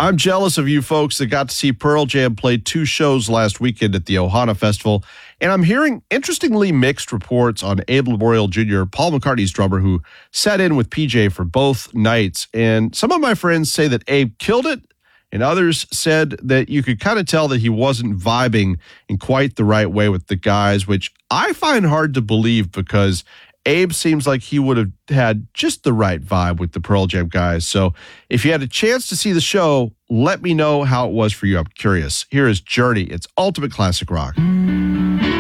I'm jealous of you folks that got to see Pearl Jam play 2 shows last weekend at the Ohana Festival, and I'm hearing interestingly mixed reports on Abe Laboriel Jr., Paul McCartney's drummer, who sat in with PJ for both nights. And some of my friends say that Abe killed it, and others said that you could kind of tell that he wasn't vibing in quite the right way with the guys, which I find hard to believe because Abe seems like he would have had just the right vibe with the Pearl Jam guys. So if you had a chance to see the show, let me know how it was for you. I'm curious. Here is Journey. It's ultimate classic rock.